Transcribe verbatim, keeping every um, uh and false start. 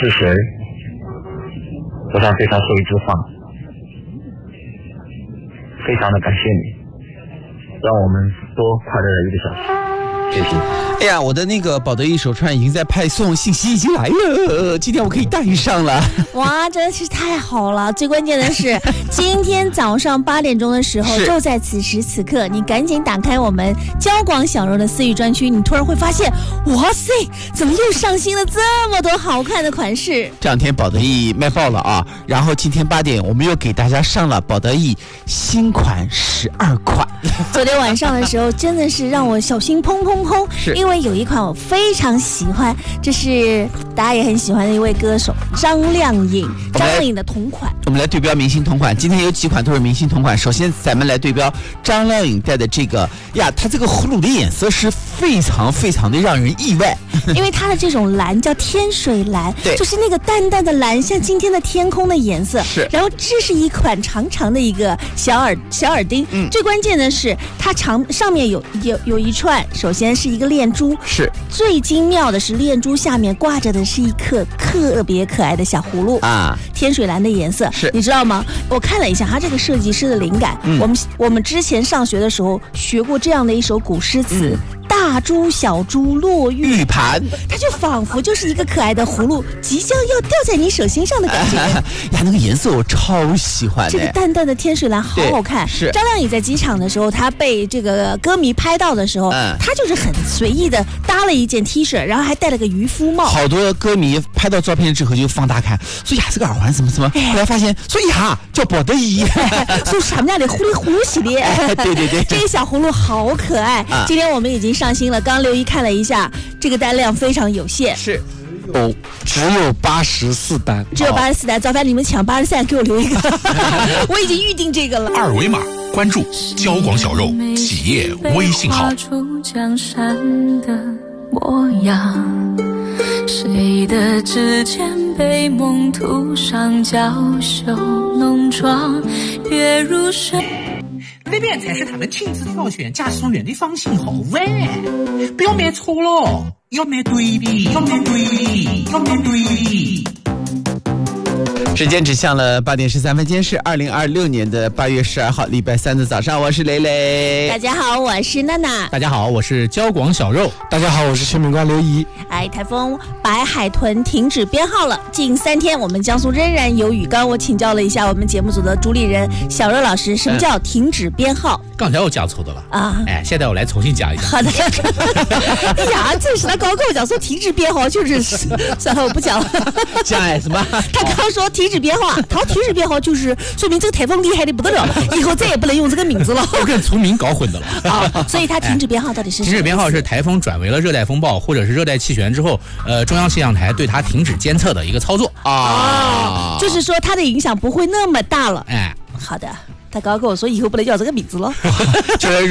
是谁？我想对他说一句话，非常的感谢你，让我们多快乐了一个小时，谢谢。 哎呀，我的那个保德益手串已经在派送，信息已经来了，今天我可以戴上了。 哇，真的是太好了！最关键的是，今天早上八点钟的时候，就在此时此刻，你赶紧打开我们交广小柔的私域专区，你突然会发现，哇塞，怎么又上新了这么多好看的款式？ 这两天保德益卖爆了啊！然后今天八点，我们又给大家上了保德益新款十二款。 昨天晚上的时候，真的是让我小心砰砰砰，因为有一款我非常喜欢，这是大家也很喜欢的一位歌手张靓颖，张靓颖的同款。 我们来对标明星同款，今天有几款都是明星同款。首先咱们来对标张靓颖戴的这个呀，它这个葫芦的颜色是非常非常的让人意外， 因为它的这种蓝叫天水蓝， 对， 就是那个淡淡的蓝，像今天的天空的颜色。 是， 然后这是一款长长的一个小耳小耳钉，嗯，最关键的是它长上面有有有一串，首先是一个链珠， 是最精妙的是链珠下面挂着的是一颗特别可爱的小葫芦啊， 天水蓝的颜色， 是你知道吗？我看了一下它这个设计师的灵感，嗯、我们我们之前上学的时候学过这样的一首古诗词。嗯，大珠小珠落玉盘，它就仿佛就是一个可爱的葫芦即将要掉在你手心上的感觉。 呀，那个颜色我超喜欢的， 这个淡淡的天水蓝好好看。 是张靓颖在机场的时候，她被这个歌迷拍到的时候，嗯、她就是很随意的搭了一件 T 恤，然后还戴了个渔夫帽。 好多歌迷拍到照片之后就放大看，说呀这个耳环怎么怎么，后来发现说呀叫保德益， 说什么样的葫芦葫芦系列。 对对对， 这个小葫芦好可爱。啊、今天我们已经上新了，刚刘一看了一下，这个单量非常有限， 是有只有八十四单， 只有八十四单。早饭你们抢八十三，给我留一个，我已经预定这个了。 二维码关注交广小肉企业微信号。 江山的模样，谁的指尖被梦涂上娇羞浓妆，跃入深。 这边才是他们亲自挑选驾驶员的放心后位，不要买错了，要买对的，要买对的，要买对的。 时间指向了八点十三分，今天是二零二六年的八月十二号，礼拜三的早上，我是蕾蕾。 大家好，我是娜娜。 大家好，我是交广小肉。大家好，我是全民官刘怡。 哎，台风白海豚停止编号了，近三天我们江苏仍然有雨。刚我请教了一下我们节目组的主理人小肉老师，什么叫停止编号？ 嗯、刚才我讲错的了啊！ 哎，现在我来重新讲一下。 好的。哎呀，真是他刚跟我讲说停止编号，就是算了，我不讲了。 讲哎什么？ 他刚说停止编号，他说停止编号就是说明这个台风厉害的不得了，以后再也不能用这个名字了。 我跟村民搞混的了啊！所以它停止编号到底是什么？ 停止编号是台风转为了热带风暴或者是热带气旋之后，呃，中央气象台对它停止监测的一个操作啊、 哦，就是说它的影响不会那么大了。 哎， 好的，他刚刚跟我说以后不能叫这个名字了。 就是